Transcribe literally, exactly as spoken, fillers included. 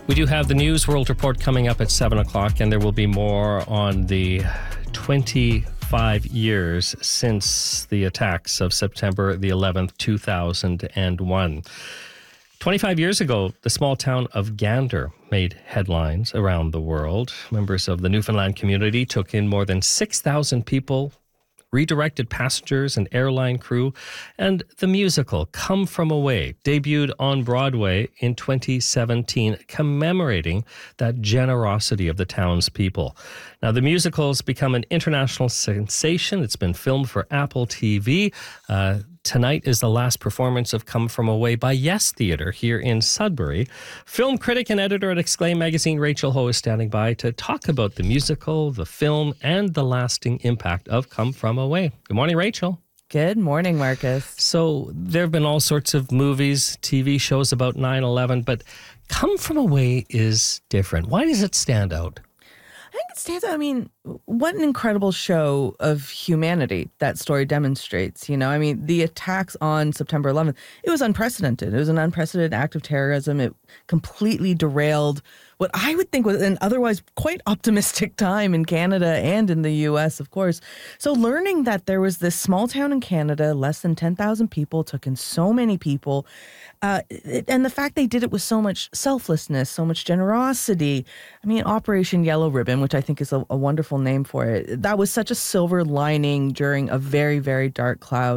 We do have the News World Report coming up at seven o'clock, and there will be more on the twenty-five years since the attacks of September the eleventh, two thousand one. twenty-five years ago, the small town of Gander made headlines around the world. Members of the Newfoundland community took in more than six thousand people, redirected passengers and airline crew, and the musical Come From Away debuted on Broadway in twenty seventeen, commemorating that generosity of the townspeople. Now, the musical's become an international sensation. It's been filmed for Apple T V. Uh, Tonight is the last performance of Come From Away by Yes Theatre here in Sudbury. Film critic and editor at Exclaim magazine, Rachel Ho, is standing by to talk about the musical, the film, and the lasting impact of Come From Away. Good morning, Rachel. Good morning, Marcus. So there have been all sorts of movies, T V shows about nine eleven, but Come From Away is different. Why does it stand out? I think it stands out. I mean, what an incredible show of humanity that story demonstrates. You know, I mean, the attacks on September eleventh, it was unprecedented. It was an unprecedented act of terrorism. It completely derailed what I would think was an otherwise quite optimistic time in Canada and in the U S, of course. So learning that there was this small town in Canada, less than ten thousand people, took in so many people, uh, and the fact they did it with so much selflessness, so much generosity. I mean, Operation Yellow Ribbon, which I think is a, a wonderful name for it, that was such a silver lining during a very, very dark cloud.